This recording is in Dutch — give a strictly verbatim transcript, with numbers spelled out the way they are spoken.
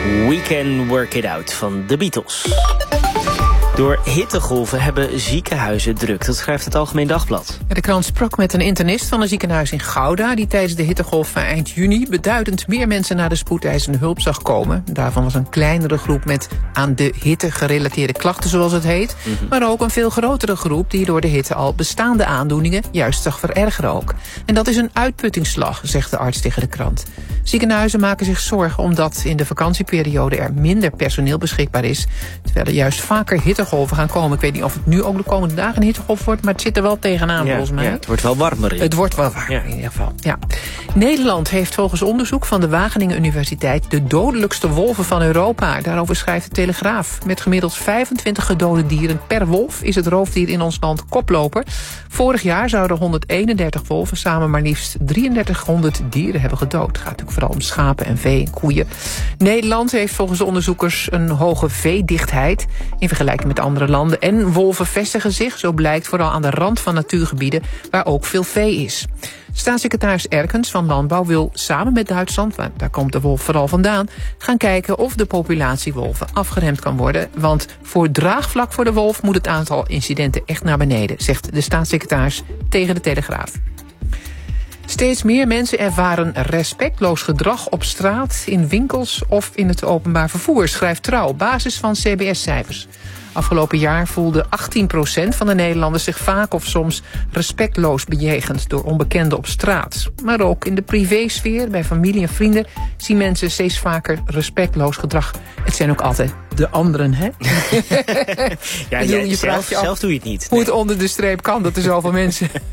We Can Work It Out van de Beatles. Door hittegolven hebben ziekenhuizen druk. Dat schrijft het Algemeen Dagblad. De krant sprak met een internist van een ziekenhuis in Gouda, die tijdens de hittegolf van eind juni beduidend meer mensen naar de spoedeisende hulp zag komen. Daarvan was een kleinere groep met aan de hitte gerelateerde klachten, zoals het heet. Mm-hmm. Maar ook een veel grotere groep die door de hitte al bestaande aandoeningen juist zag verergeren ook. En dat is een uitputtingsslag, zegt de arts tegen de krant. Ziekenhuizen maken zich zorgen omdat in de vakantieperiode er minder personeel beschikbaar is, terwijl er juist vaker hittegolven gaan komen. Ik weet niet of het nu ook de komende dagen een hittegolf wordt, maar het zit er wel tegenaan, ja, volgens mij. Ja, het wordt wel warmer. In. Het wordt wel warmer, ja. In ieder geval. Ja. Nederland heeft volgens onderzoek van de Wageningen Universiteit de dodelijkste wolven van Europa. Daarover schrijft de Telegraaf. Met gemiddeld vijfentwintig gedode dieren per wolf is het roofdier in ons land koploper. Vorig jaar zouden honderdeenendertig wolven samen maar liefst drieëndertighonderd dieren hebben gedood. Het gaat natuurlijk vooral om schapen en vee en koeien. Nederland heeft volgens de onderzoekers een hoge veedichtheid in vergelijking met andere landen. En wolven vestigen zich, zo blijkt, vooral aan de rand van natuurgebieden waar ook veel vee is. Staatssecretaris Erkens van Landbouw wil samen met Duitsland, waar daar komt de wolf vooral vandaan, gaan kijken of de populatie wolven afgeremd kan worden. Want voor draagvlak voor de wolf moet het aantal incidenten echt naar beneden, zegt de staatssecretaris tegen de Telegraaf. Steeds meer mensen ervaren respectloos gedrag op straat, in winkels of in het openbaar vervoer, schrijft Trouw, op basis van C B S-cijfers. Afgelopen jaar voelde achttien procent van de Nederlanders zich vaak of soms respectloos bejegend door onbekenden op straat. Maar ook in de privésfeer, bij familie en vrienden, zien mensen steeds vaker respectloos gedrag. Het zijn ook altijd de anderen, hè? ja, ja, je zelf, zelf doe je het niet. Hoe nee. het onder de streep kan dat er zoveel mensen